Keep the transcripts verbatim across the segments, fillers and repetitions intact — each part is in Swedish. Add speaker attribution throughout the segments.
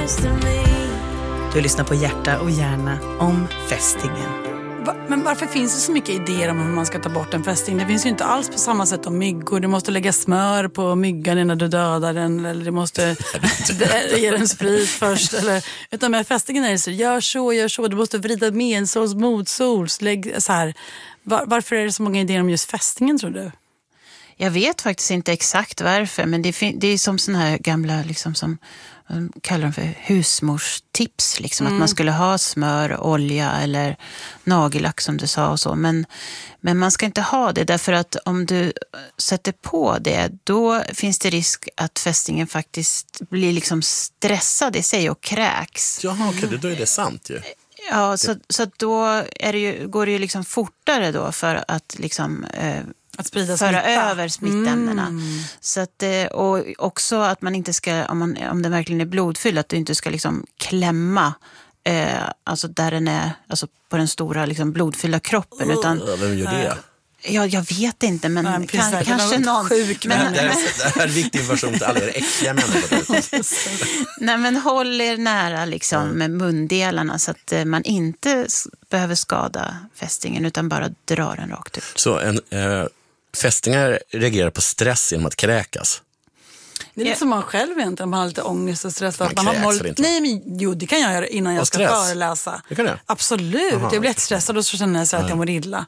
Speaker 1: Du lyssnar på Hjärta och hjärna om fästingen.
Speaker 2: Va? Men varför finns det så mycket idéer om hur man ska ta bort en fästing? Det finns ju inte alls på samma sätt om myggor. Du måste lägga smör på myggan innan du dödar den. Eller du måste ge den sprit först. Eller, utan med fästingen är det så, gör så, gör så. Du måste vrida medsols, motsols. Lägg, så här. Var, varför är det så många idéer om just fästingen, tror du?
Speaker 3: Jag vet faktiskt inte exakt varför, men det, fin- det är som såna här gamla, liksom, som de kallar dem för husmorstips. Liksom, mm. Att man skulle ha smör, olja eller nagellack som du sa och så. Men, men man ska inte ha det, därför att om du sätter på det, då finns det risk att fästingen faktiskt blir liksom stressad i sig och kräks.
Speaker 4: Jaha, okej, okay, då är det sant ju.
Speaker 3: Ja, så, så då är det ju, går det ju liksom fortare då för att liksom... Eh,
Speaker 2: Att sprida
Speaker 3: föra
Speaker 2: smitta.
Speaker 3: över smittämnena. Mm. Så att, och också att man inte ska, om, man, om den verkligen är blodfylld, att du inte ska liksom klämma eh, alltså där den är, alltså på den stora liksom blodfyllda kroppen.
Speaker 4: Uh,
Speaker 3: utan,
Speaker 4: vem gör det?
Speaker 3: Ja, jag vet inte, men
Speaker 2: Nej,
Speaker 3: kan, kanske någon...
Speaker 2: Sjuk,
Speaker 3: men,
Speaker 4: men, det, här, det här är viktig information till alla er äckliga människor.
Speaker 3: Nej, men håll er nära liksom, mm. med mundelarna så att eh, man inte behöver skada fästingen utan bara dra den rakt ut.
Speaker 4: Så en... Eh, fästingar reagerar på stress genom att kräkas.
Speaker 2: Det är lite som man själv egentligen, man har lite ångest och stress.
Speaker 4: Man
Speaker 2: att man har
Speaker 4: kräks
Speaker 2: mål...
Speaker 4: väl inte?
Speaker 2: Nej, men jo, det kan jag göra innan jag
Speaker 4: och
Speaker 2: ska
Speaker 4: stress.
Speaker 2: föreläsa.
Speaker 4: Det kan jag.
Speaker 2: Absolut,
Speaker 4: Aha.
Speaker 2: jag blir jättestressad och så känner jag så att jag mår illa.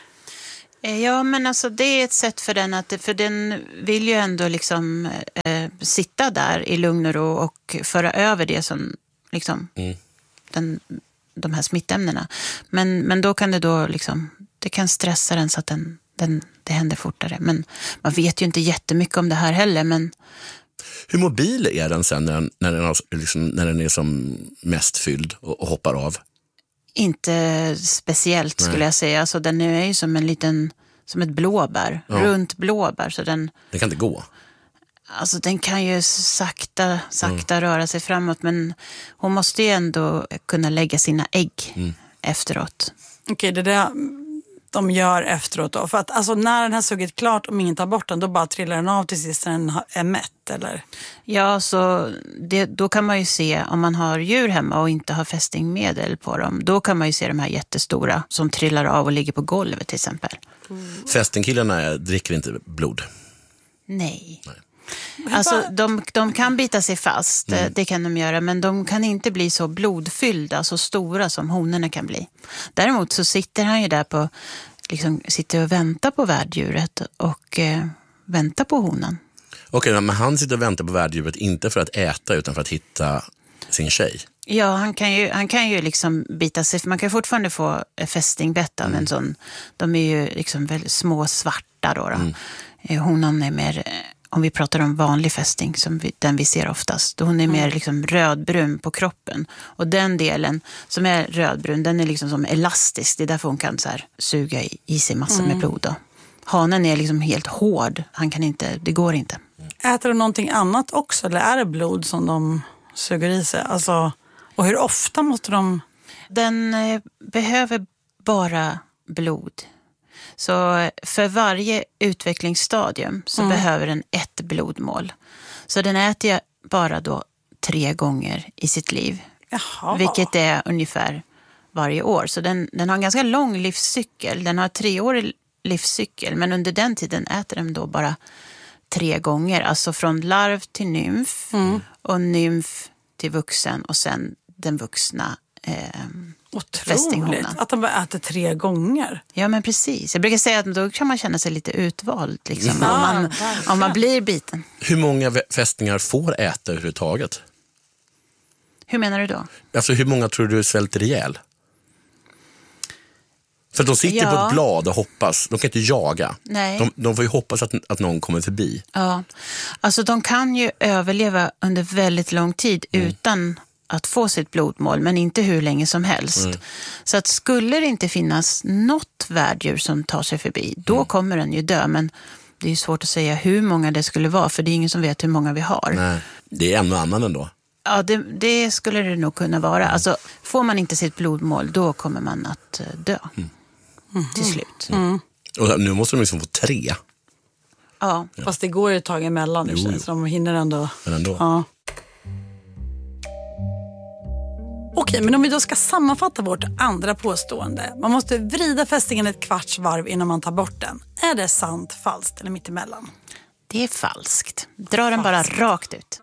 Speaker 3: Ja, men alltså det är ett sätt för den att, för den vill ju ändå liksom eh, sitta där i lugn och ro och föra över det som liksom
Speaker 4: mm.
Speaker 3: den, de här smittämnena. Men, men då kan det då liksom, det kan stressa den så att den, den, det händer fortare. Men man vet ju inte jättemycket om det här heller, men...
Speaker 4: Hur mobil är den sen när den, när den, har, liksom, när den är som mest fylld och, och hoppar av?
Speaker 3: Inte speciellt skulle Nej. jag säga. Alltså, den är ju som en liten, som ett blåbär, ja. runt blåbär. Så den,
Speaker 4: den kan inte gå?
Speaker 3: Alltså den kan ju sakta, sakta mm. röra sig framåt. Men hon måste ju ändå kunna lägga sina ägg mm. efteråt.
Speaker 2: Okej, okay, det där de gör efteråt då. För att alltså, när den har sugit klart, om ingen tar bort den, då bara trillar den av till sist när den är mätt, eller?
Speaker 3: Ja, så det, då kan man ju se, om man har djur hemma och inte har fästingmedel på dem, då kan man ju se de här jättestora som trillar av och ligger på golvet till exempel.
Speaker 4: Mm. Fästingkillarna dricker inte blod?
Speaker 3: Nej. Nej. Alltså de, de kan bita sig fast, mm. det kan de göra, men de kan inte bli så blodfyllda, så stora som honorna kan bli. Däremot så sitter han ju där på, liksom sitter och väntar på värddjuret och eh, väntar på honan.
Speaker 4: Okej, men han sitter och väntar på värddjuret inte för att äta utan för att hitta sin tjej.
Speaker 3: Ja, han kan ju, han kan ju liksom bita sig, för man kan fortfarande få fästingbett av mm. en sån, de är ju liksom väldigt små svarta då. då. Mm. Honan är mer... Om vi pratar om vanlig fästing, som vi, den vi ser oftast, då hon är mer liksom rödbrun på kroppen. Och den delen som är rödbrun, den är liksom som elastisk. Det är därför hon kan så här suga i, i sig massor mm. med blod. Då. Hanen är liksom helt hård. Han kan inte, det går inte.
Speaker 2: Äter de någonting annat också? Eller är det blod som de suger i sig? Alltså, och hur ofta måste de...
Speaker 3: Den eh, behöver bara blod. Så för varje utvecklingsstadium så mm. behöver den ett blodmål. Så den äter jag bara då tre gånger i sitt liv.
Speaker 2: Jaha.
Speaker 3: Vilket är ungefär varje år. Så den, den har en ganska lång livscykel. Den har treårig livscykel. Men under den tiden äter den då bara tre gånger. Alltså från larv till nymf. Mm. Och nymf till vuxen. Och sen den vuxna eh,
Speaker 2: Otroligt att de bara äter tre gånger.
Speaker 3: Ja, men precis. Jag brukar säga att då kan man känna sig lite utvald liksom, mm. om, man, om man blir biten.
Speaker 4: Hur många fästingar får äta överhuvudtaget?
Speaker 3: Hur menar du då?
Speaker 4: Alltså hur många tror du svälter ihjäl? För de sitter ja. på ett blad och hoppas. De kan inte jaga.
Speaker 3: Nej.
Speaker 4: De, de får ju hoppas att, att någon kommer förbi.
Speaker 3: Ja, alltså de kan ju överleva under väldigt lång tid mm. utan att få sitt blodmål, men inte hur länge som helst. Mm. Så att skulle det inte finnas något värddjur som tar sig förbi, då mm. kommer den ju dö. Men det är ju svårt att säga hur många det skulle vara, för det är ingen som vet hur många vi har.
Speaker 4: Nej. Det är en och annan ändå.
Speaker 3: Ja, det, det skulle det nog kunna vara. Alltså, får man inte sitt blodmål, då kommer man att dö. Mm. Till slut.
Speaker 4: Mm. Och nu måste de liksom få tre.
Speaker 3: Ja.
Speaker 2: ja. Fast det går ett tag emellan,
Speaker 4: jo,
Speaker 2: så de hinner ändå.
Speaker 4: Men ändå.
Speaker 2: Ja. Okej, men om vi då ska sammanfatta vårt andra påstående. Man måste vrida fästingen ett kvarts varv innan man tar bort den. Är det sant, falskt eller mittemellan?
Speaker 3: Det är falskt. Dra den bara rakt ut.